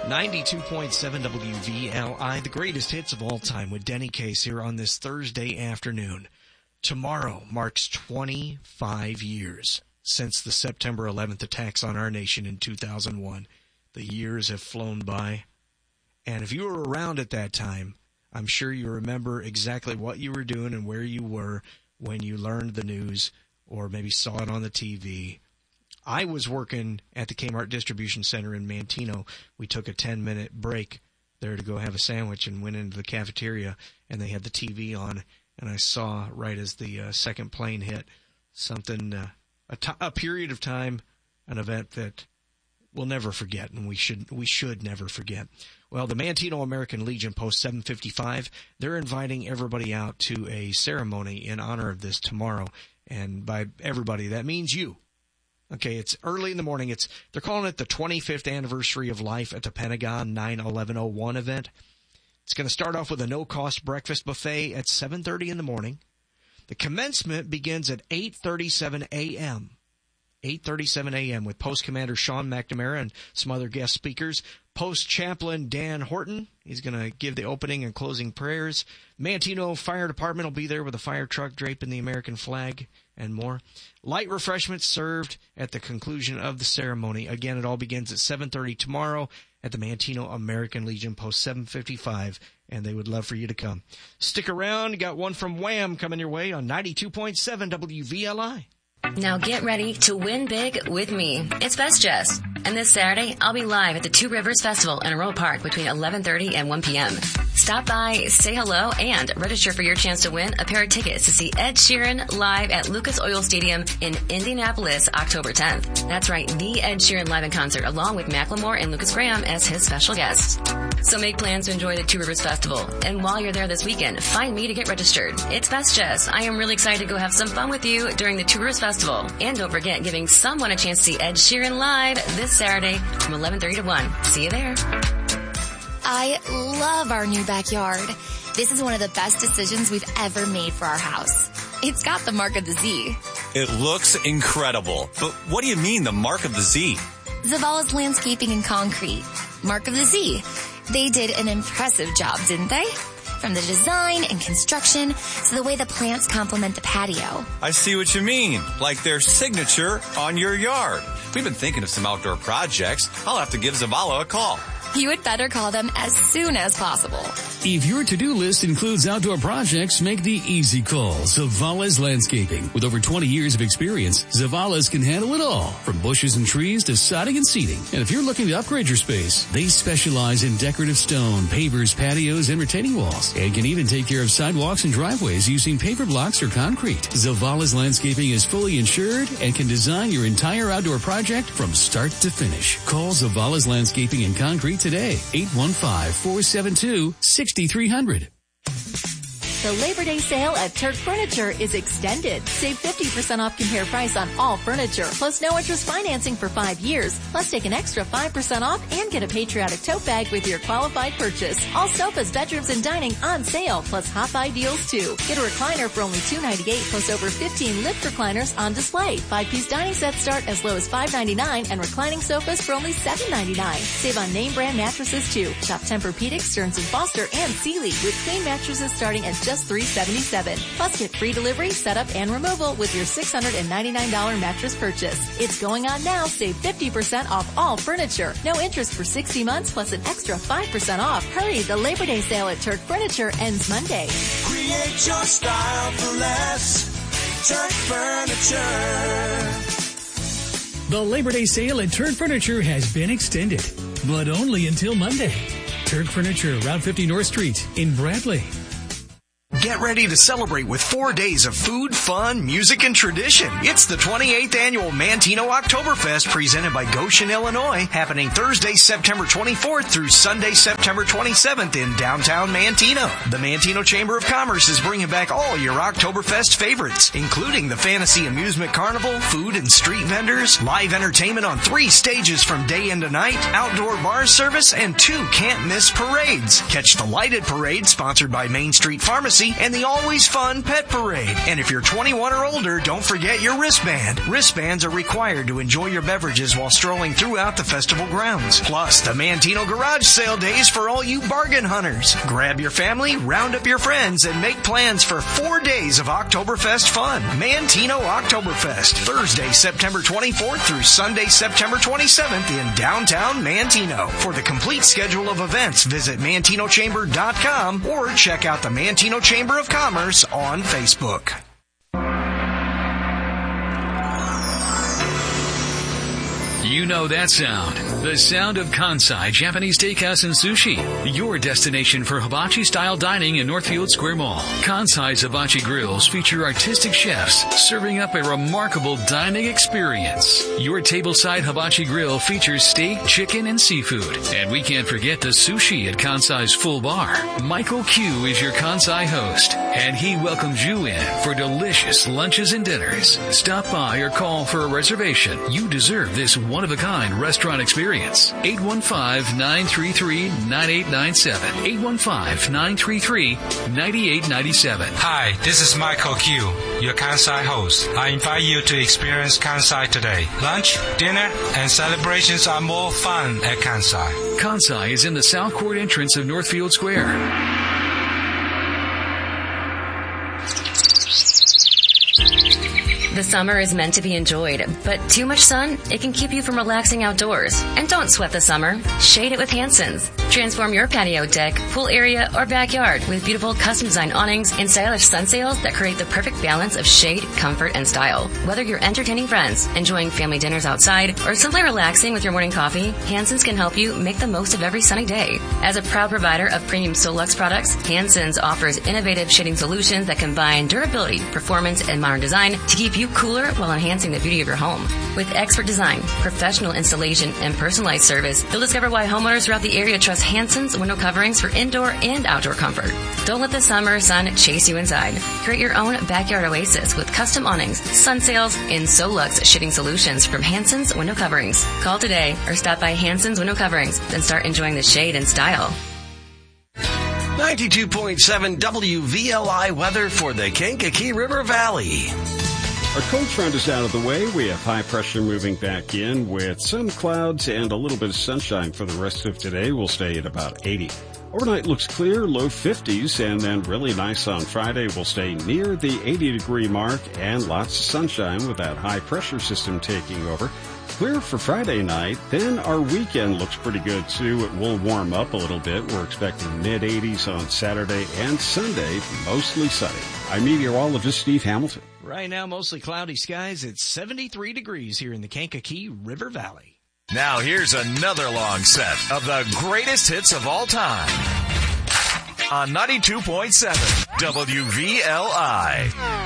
92.7 WVLI, the greatest hits of all time with Denny Case here on this Thursday afternoon. Tomorrow marks 25 years since the September 11th attacks on our nation in 2001. The years have flown by. And if you were around at that time, I'm sure you remember exactly what you were doing and where you were when you learned the news or maybe saw it on the TV. I was working at the Kmart Distribution Center in Manteno. We took a 10-minute break there to go have a sandwich and went into the cafeteria, and they had the TV on, and I saw right as the second plane hit something, a period of time, an event that we'll never forget, and we should never forget. Well, the Manteno American Legion Post 755, they're inviting everybody out to a ceremony in honor of this tomorrow, and by everybody, that means you. Okay, it's early in the morning. They're calling it the 25th Anniversary of Life at the Pentagon 9/11/01 event. It's going to start off with a no-cost breakfast buffet at 7:30 in the morning. The commencement begins at 8:37 a.m. 8:37 a.m. with Post Commander Sean McNamara and some other guest speakers. Post Chaplain Dan Horton, he's going to give the opening and closing prayers. Manteno Fire Department will be there with a fire truck draping the American flag and more. Light refreshments served at the conclusion of the ceremony. Again, it all begins at 7:30 tomorrow at the Manteno American Legion Post 755, and they would love for you to come. Stick around. You got one from Wham coming your way on 92.7 WVLI. Now get ready to win big with me. It's Best Jess. And this Saturday, I'll be live at the Two Rivers Festival in Aurora Park between 11:30 and 1 p.m. Stop by, say hello, and register for your chance to win a pair of tickets to see Ed Sheeran live at Lucas Oil Stadium in Indianapolis, October 10th. That's right, the Ed Sheeran live in concert, along with Macklemore and Lucas Graham as his special guests. So make plans to enjoy the Two Rivers Festival. And while you're there this weekend, find me to get registered. It's Best Jess. I am really excited to go have some fun with you during the Two Rivers Festival. And don't forget, giving someone a chance to see Ed Sheeran live this Saturday from 11:30 to 1. See you there. I love our new backyard. This is one of the best decisions we've ever made for our house. It's got the mark of the Z. It looks incredible. But what do you mean, the mark of the Z? Zavala's Landscaping and Concrete. Mark of the Z. They did an impressive job, didn't they? From the design and construction to the way the plants complement the patio. I see what you mean. Like their signature on your yard. We've been thinking of some outdoor projects. I'll have to give Zavala a call. You had better call them as soon as possible. If your to-do list includes outdoor projects, make the easy call. Zavala's Landscaping. With over 20 years of experience, Zavala's can handle it all, from bushes and trees to siding and seating. And if you're looking to upgrade your space, they specialize in decorative stone, pavers, patios, and retaining walls, and can even take care of sidewalks and driveways using paver blocks or concrete. Zavala's Landscaping is fully insured and can design your entire outdoor project from start to finish. Call Zavala's Landscaping and Concrete today, 815-472-6300. The Labor Day sale at Turk Furniture is extended. Save 50% off compare price on all furniture, plus no interest financing for 5 years. Plus take an extra 5% off and get a patriotic tote bag with your qualified purchase. All sofas, bedrooms, and dining on sale, plus hot buy deals too. Get a recliner for only $298, plus over 15 lift recliners on display. 5-piece dining sets start as low as $5.99 and reclining sofas for only $7.99. Save on name brand mattresses too. Shop Tempur-Pedic, Stearns & Foster, and Sealy with queen mattresses starting at just $377. Plus get free delivery, setup, and removal with your $699 mattress purchase. It's going on now. Save 50% off all furniture. No interest for 60 months plus an extra 5% off. Hurry, the Labor Day sale at Turk Furniture ends Monday. Create your style for less. Turk Furniture. The Labor Day sale at Turk Furniture has been extended, but only until Monday. Turk Furniture, Route 50 North Street in Bradley. Get ready to celebrate with 4 days of food, fun, music, and tradition. It's the 28th annual Manteno Oktoberfest presented by Goshen, Illinois, happening Thursday, September 24th through Sunday, September 27th in downtown Manteno. The Manteno Chamber of Commerce is bringing back all your Oktoberfest favorites, including the Fantasy Amusement Carnival, food and street vendors, live entertainment on 3 stages from day into night, outdoor bar service, and 2 can't-miss parades. Catch the lighted parade sponsored by Main Street Pharmacy Party, and the always fun Pet Parade. And if you're 21 or older, don't forget your wristband. Wristbands are required to enjoy your beverages while strolling throughout the festival grounds. Plus, the Mantino Garage Sale days for all you bargain hunters. Grab your family, round up your friends, and make plans for 4 days of Oktoberfest fun. Mantino Oktoberfest, Thursday, September 24th through Sunday, September 27th in downtown Mantino. For the complete schedule of events, visit MantinoChamber.com or check out the Mantino Chamber of Commerce on Facebook. You know that sound. The sound of Kansai Japanese Steakhouse and Sushi. Your destination for hibachi-style dining in Northfield Square Mall. Kansai's Hibachi Grills feature artistic chefs serving up a remarkable dining experience. Your tableside hibachi grill features steak, chicken, and seafood. And we can't forget the sushi at Kansai's Full Bar. Michael Q is your Kansai host, and he welcomes you in for delicious lunches and dinners. Stop by or call for a reservation. You deserve this one-of-a-kind restaurant experience. 815-933-9897. 815-933-9897. Hi, this is Michael Q, your Kansai host. I invite you to experience Kansai today. Lunch, dinner, and celebrations are more fun at Kansai. Kansai is in the South Court entrance of Northfield Square. The summer is meant to be enjoyed, but too much sun, it can keep you from relaxing outdoors. And don't sweat the summer. Shade it with Hanson's. Transform your patio deck, pool area, or backyard with beautiful custom-designed awnings and stylish sun sails that create the perfect balance of shade, comfort, and style. Whether you're entertaining friends, enjoying family dinners outside, or simply relaxing with your morning coffee, Hanson's can help you make the most of every sunny day. As a proud provider of premium Solux products, Hanson's offers innovative shading solutions that combine durability, performance, and modern design to keep you cooler while enhancing the beauty of your home. With expert design, professional installation, and personalized service, you'll discover why homeowners throughout the area trust Hanson's window coverings for indoor and outdoor comfort. Don't let the summer sun chase you inside. Create your own backyard oasis with custom awnings, sun sails, and Solux shading solutions from Hanson's Window Coverings. Call today or stop by Hanson's Window Coverings, then start enjoying the shade and style. 92.7 WVLI weather for the Kankakee River Valley. Our cold front is out of the way. We have high pressure moving back in with some clouds and a little bit of sunshine for the rest of today. We'll stay at about 80. Overnight looks clear, low 50s, and then really nice on Friday. We'll stay near the 80-degree mark and lots of sunshine with that high pressure system taking over. Clear for Friday night. Then our weekend looks pretty good too. It will warm up a little bit. We're expecting mid-80s on Saturday and Sunday, mostly sunny. I'm meteorologist Steve Hamilton. Right now, mostly cloudy skies. It's 73 degrees here in the Kankakee River Valley. Now here's another long set of the greatest hits of all time on 92.7 WVLI.